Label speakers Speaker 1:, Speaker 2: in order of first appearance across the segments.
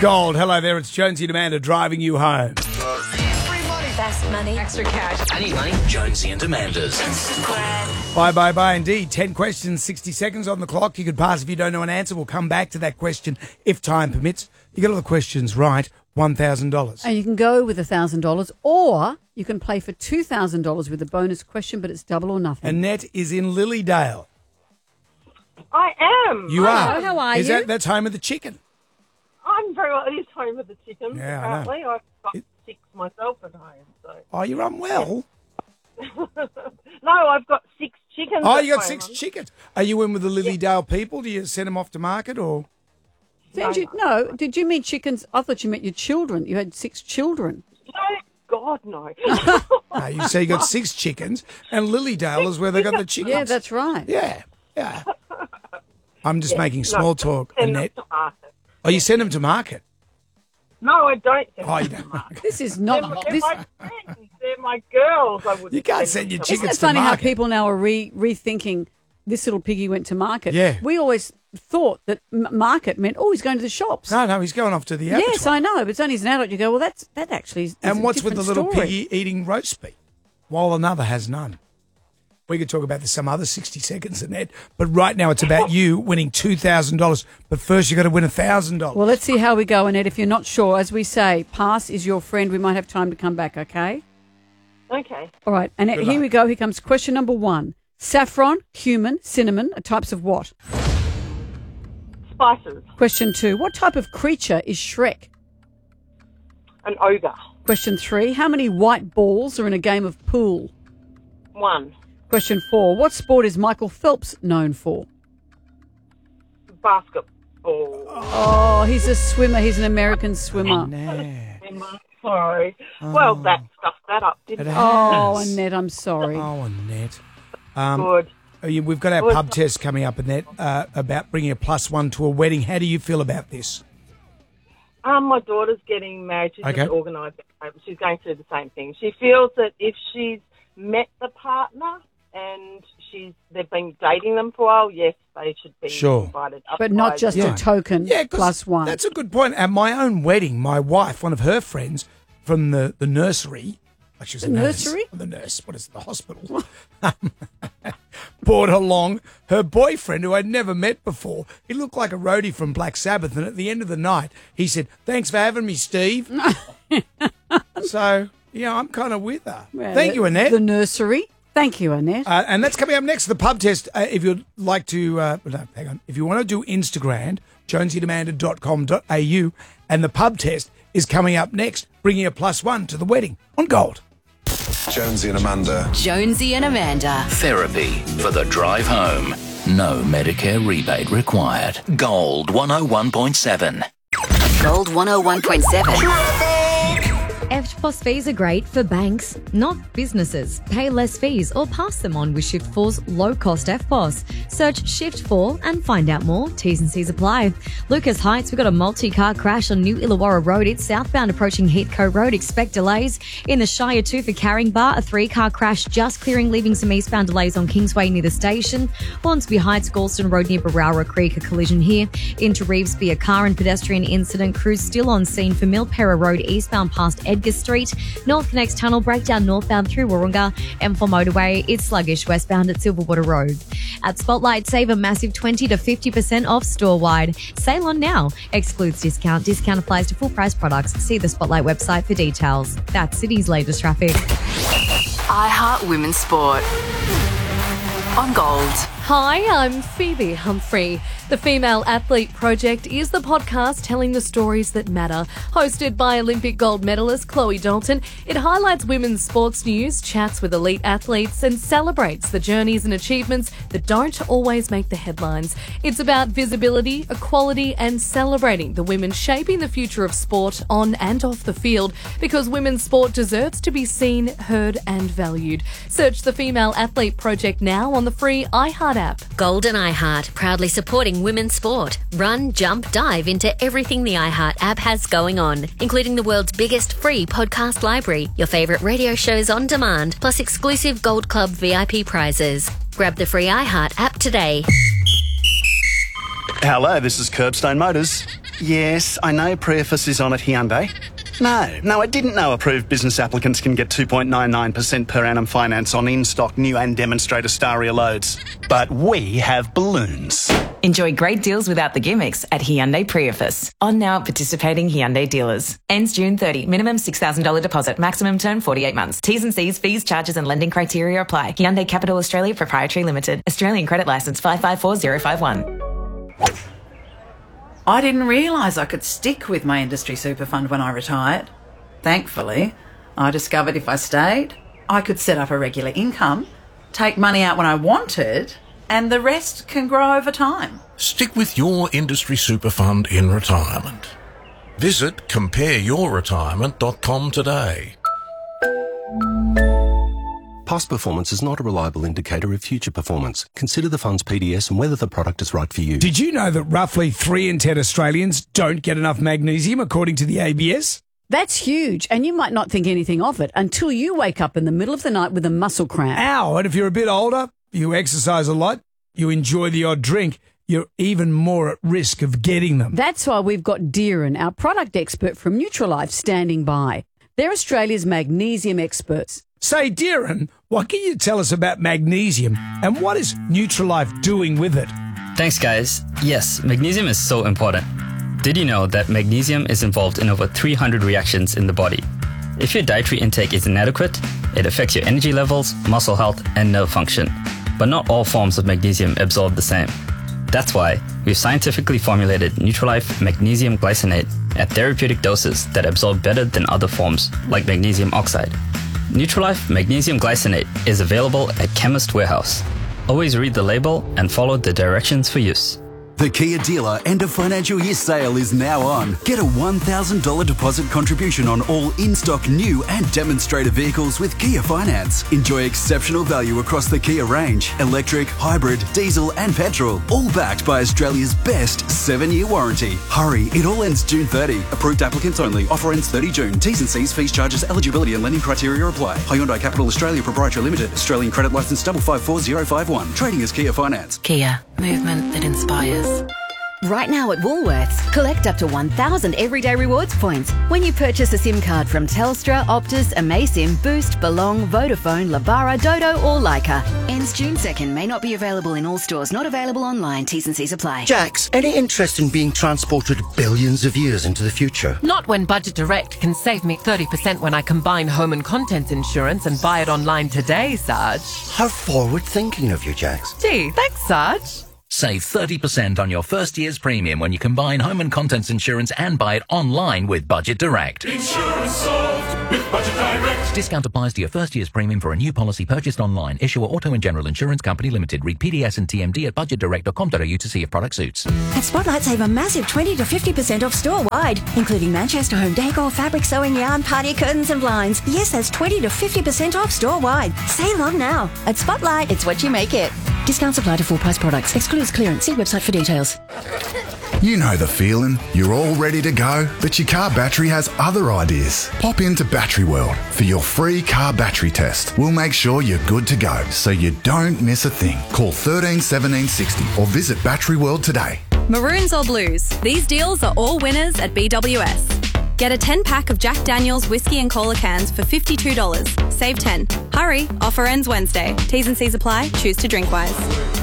Speaker 1: Gold. Hello there, it's Jonesy and Amanda driving you home.
Speaker 2: Best money. Extra cash.
Speaker 3: I need money. Jonesy and Amanda's.
Speaker 1: Bye, indeed. 10 questions, 60 seconds on the clock. You could pass if you don't know an answer. We'll come back to that question if time permits. You get all the questions right, $1,000.
Speaker 4: And you can go with $1,000 or you can play for $2,000 with a bonus question, but it's double or nothing.
Speaker 1: Annette is in Lilydale.
Speaker 5: I am.
Speaker 1: You are.
Speaker 4: How are you?
Speaker 1: That's home of the chicken.
Speaker 5: I'm very well. It is home of the chickens,
Speaker 1: Yeah, I know.
Speaker 5: apparently. I've got 6 myself at home. So.
Speaker 1: Oh, you're unwell?
Speaker 5: No, I've got 6 chickens
Speaker 1: Oh,
Speaker 5: at
Speaker 1: you got
Speaker 5: home.
Speaker 1: 6 chickens. Are you in with the Lilydale people? Do you send them off to market or?
Speaker 4: No, did you mean chickens? I thought you meant your children. You had 6 children.
Speaker 5: No, God, no.
Speaker 1: No, you say you got 6 chickens, and Lilydale is where they got the chickens.
Speaker 4: Yeah, that's right.
Speaker 1: Yeah. I'm just making small talk,
Speaker 5: Send them
Speaker 1: Annette.
Speaker 5: to market.
Speaker 1: Oh, you send them to market?
Speaker 5: No, I don't send
Speaker 1: Oh, you
Speaker 5: them to
Speaker 1: don't.
Speaker 5: market.
Speaker 4: This is
Speaker 5: They're
Speaker 4: not.
Speaker 5: my
Speaker 4: This,
Speaker 5: friends. They're my girls. I wouldn't
Speaker 1: You can't send your
Speaker 5: them to
Speaker 1: chickens
Speaker 4: isn't it
Speaker 1: to
Speaker 4: funny how
Speaker 1: market.
Speaker 4: people now are rethinking this little piggy went to market?
Speaker 1: Yeah.
Speaker 4: We always thought that market meant, he's going to the shops.
Speaker 1: No, he's going off to the abattoir.
Speaker 4: Yes, I know, but it's only as an adult you go, well, that actually is
Speaker 1: And
Speaker 4: a
Speaker 1: what's with the
Speaker 4: different
Speaker 1: little
Speaker 4: story.
Speaker 1: piggy eating roast beef while another has none? We could talk about this some other 60 seconds, Annette, but right now it's about you winning $2,000. But first you've got to win $1,000.
Speaker 4: Well, let's see how we go, Annette. If you're not sure, as we say, pass is your friend. We might have time to come back, okay?
Speaker 5: Okay.
Speaker 4: All right, Annette,
Speaker 1: Good
Speaker 4: here
Speaker 1: luck.
Speaker 4: we go. Here comes question number 1. Saffron, cumin, cinnamon are types of what?
Speaker 5: Spices.
Speaker 4: Question 2. What type of creature is Shrek?
Speaker 5: An ogre.
Speaker 4: Question 3. How many white balls are in a game of pool?
Speaker 5: 1.
Speaker 4: Question 4. What sport is Michael Phelps known for?
Speaker 5: Basketball.
Speaker 4: Oh, he's a swimmer. He's an American swimmer.
Speaker 1: Annette.
Speaker 5: Sorry. Well, that stuffed that up, didn't
Speaker 1: It
Speaker 5: it?
Speaker 4: Oh,
Speaker 1: has.
Speaker 4: Annette, I'm sorry.
Speaker 1: Oh, Annette.
Speaker 5: Good.
Speaker 1: We've got our
Speaker 5: Good.
Speaker 1: pub test coming up, Annette, about bringing a +1 to a wedding. How do you feel about this?
Speaker 5: My daughter's getting married. She's
Speaker 1: Okay.
Speaker 5: just organised. She's going through the same thing. She feels that if she's met the partner and they've been dating them for a while, yes, they should be
Speaker 1: Sure.
Speaker 5: invited.
Speaker 4: But not
Speaker 5: Otherwise,
Speaker 4: just
Speaker 1: Yeah.
Speaker 4: a token
Speaker 1: Yeah, 'cause
Speaker 4: +1.
Speaker 1: that's a good point. At my own wedding, my wife, one of her friends from the nursery, like she was
Speaker 4: The
Speaker 1: a nurse,
Speaker 4: nursery?
Speaker 1: the nurse, what is it, the hospital, brought along her boyfriend who I'd never met before. He looked like a roadie from Black Sabbath, and at the end of the night, he said, "Thanks for having me, Steve." So, I'm kind of with her.
Speaker 4: Well,
Speaker 1: Thank you, Annette.
Speaker 4: The nursery. Thank you, Annette.
Speaker 1: And that's coming up next, the pub test. If you'd like to, hang on. If you want to do Instagram, jonesyandamanda.com.au, and the pub test is coming up next, bringing a +1 to the wedding on Gold.
Speaker 6: Jonesy and Amanda.
Speaker 2: Jonesy and Amanda.
Speaker 3: Therapy for the drive home. No Medicare rebate required. Gold 101.7.
Speaker 2: Gold 101.7.
Speaker 7: EFTPOS fees are great for banks, not businesses. Pay less fees or pass them on with Shift4's low-cost EFTPOS. Search Shift4 and find out more. T's and C's apply. Lucas Heights, we've got a multi-car crash on New Illawarra Road. It's southbound approaching Heathcote Road. Expect delays. In the Shire 2 for Carringbar, a 3-car crash just clearing, leaving some eastbound delays on Kingsway near the station. Hornsby Heights, Galston Road near Barowra Creek, a collision here. Into Revesby, a car and pedestrian incident. Crews still on scene for Milpera Road, eastbound past Edgar Street. North Connects Tunnel breakdown northbound through Warunga. M4 motorway, it's sluggish westbound at Silverwater Road. At Spotlight, save a massive 20 to 50% off store-wide. Sale on now. Excludes discount. Discount applies to full price products. See the Spotlight website for details. That's City's latest traffic.
Speaker 2: iHeart Women's Sport. On Gold.
Speaker 8: Hi, I'm Phoebe Humphrey. The Female Athlete Project is the podcast telling the stories that matter. Hosted by Olympic gold medalist Chloe Dalton, it highlights women's sports news, chats with elite athletes, and celebrates the journeys and achievements that don't always make the headlines. It's about visibility, equality, and celebrating the women shaping the future of sport on and off the field, because women's sport deserves to be seen, heard, and valued. Search the Female Athlete Project now on the free iHeart app.
Speaker 9: Gold and iHeart, proudly supporting women's sport. Run, jump, dive into everything the iHeart app has going on, including the world's biggest free podcast library, your favourite radio shows on demand, plus exclusive Gold Club VIP prizes. Grab the free iHeart app today.
Speaker 10: Hello, this is Curbstone Motors. Yes, I know Priefus is on at Hyundai. No, I didn't know approved business applicants can get 2.99% per annum finance on in-stock new and demonstrator Staria loads. But we have balloons.
Speaker 11: Enjoy great deals without the gimmicks at Hyundai Priefus. On now at participating Hyundai dealers. Ends June 30. Minimum $6,000 deposit. Maximum term 48 months. T's and C's, fees, charges and lending criteria apply. Hyundai Capital Australia Proprietary Limited. Australian Credit Licence 554051.
Speaker 12: I didn't realise I could stick with my industry super fund when I retired. Thankfully, I discovered if I stayed, I could set up a regular income, take money out when I wanted, and the rest can grow over time.
Speaker 13: Stick with your industry super fund in retirement. Visit compareyourretirement.com today.
Speaker 14: Past performance is not a reliable indicator of future performance. Consider the fund's PDS and whether the product is right for you.
Speaker 1: Did you know that roughly 3 in 10 Australians don't get enough magnesium, according to the ABS?
Speaker 4: That's huge, and you might not think anything of it until you wake up in the middle of the night with a muscle cramp.
Speaker 1: Ow! And if you're a bit older, you exercise a lot, you enjoy the odd drink, you're even more at risk of getting them.
Speaker 4: That's why we've got Deeran, our product expert from Nutrilife, standing by. They're Australia's magnesium experts.
Speaker 1: Say, Deeran, what can you tell us about magnesium and what is Nutrilife doing with it?
Speaker 15: Thanks, guys. Yes, magnesium is so important. Did you know that magnesium is involved in over 300 reactions in the body? If your dietary intake is inadequate, it affects your energy levels, muscle health, and nerve function. But not all forms of magnesium absorb the same. That's why we've scientifically formulated Nutrilife Magnesium Glycinate at therapeutic doses that absorb better than other forms, like magnesium oxide. Nutrilife Magnesium Glycinate is available at Chemist Warehouse. Always read the label and follow the directions for use.
Speaker 16: The Kia dealer end of financial year sale is now on. Get a $1,000 deposit contribution on all in-stock new and demonstrator vehicles with Kia Finance. Enjoy exceptional value across the Kia range. Electric, hybrid, diesel and petrol. All backed by Australia's best 7-year warranty. Hurry, it all ends June 30. Approved applicants only. Offer ends 30 June. T's and C's, fees, charges, eligibility and lending criteria apply. Hyundai Capital Australia Proprietary Limited. Australian Credit Licence 554051. Trading as Kia Finance.
Speaker 2: Kia, movement that inspires. Right now at Woolworths, collect up to 1,000 everyday rewards points when you purchase a SIM card from Telstra, Optus, Amaysim, Boost, Belong, Vodafone, Labara, Dodo or Leica. Ends June 2nd. May not be available in all stores. Not available online. T's and C's apply.
Speaker 17: Jax, any interest in being transported billions of years into the future?
Speaker 18: Not when Budget Direct can save me 30% when I combine home and contents insurance and buy it online today, Sarge.
Speaker 17: How forward-thinking of you, Jax.
Speaker 18: Gee, thanks, Sarge.
Speaker 3: Save 30% on your first year's premium when you combine home and contents insurance and buy it online with Budget Direct.
Speaker 19: Insurance solved with Budget Direct.
Speaker 3: Discount applies to your first year's premium for a new policy purchased online. Issuer Auto and General Insurance Company Limited. Read PDS and TMD at budgetdirect.com.au to see if product suits.
Speaker 20: At Spotlight, save a massive 20 to 50% off store-wide, including Manchester home decor, fabric, sewing yarn, party curtains and blinds. Yes, that's 20 to 50% off store-wide. Save on now. At Spotlight, it's what you make it. Discounts apply to full-price products. Excludes clearance. See website for details.
Speaker 21: You know the feeling. You're all ready to go, but your car battery has other ideas. Pop into Battery World for your free car battery test. We'll make sure you're good to go, so you don't miss a thing. Call 13 17 60 or visit Battery World today.
Speaker 22: Maroons or blues? These deals are all winners at BWS. Get a 10-pack of Jack Daniel's whiskey and cola cans for $52. Save 10. Hurry, offer ends Wednesday. T's and C's apply. Choose to drink wise.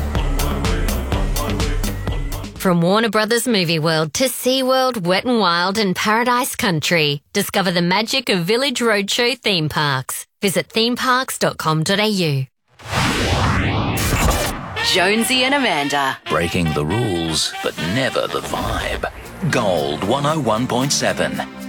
Speaker 9: From Warner Brothers Movie World to SeaWorld, Wet n Wild and Paradise Country. Discover the magic of Village Roadshow theme parks. Visit themeparks.com.au.
Speaker 2: Jonesy and Amanda.
Speaker 3: Breaking the rules, but never the vibe. Gold 101.7.